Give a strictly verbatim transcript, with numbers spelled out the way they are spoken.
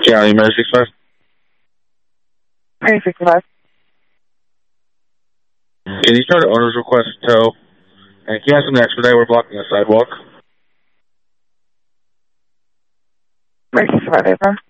County, Mary sixty-five. Mary sixty-five. Can you start an owner's request tow? And can you ask them to expedite? We're blocking the sidewalk. Mary sixty-five,